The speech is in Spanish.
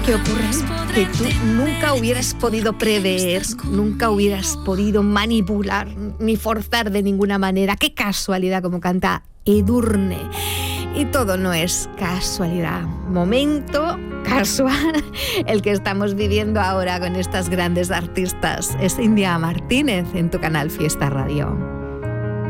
que ocurren que tú nunca hubieras podido prever, nunca hubieras podido manipular ni forzar de ninguna manera. ¡Qué casualidad!, como canta Edurne. Y todo no es casualidad. Momento casual el que estamos viviendo ahora con estas grandes artistas. Es India Martínez en tu canal Fiesta Radio.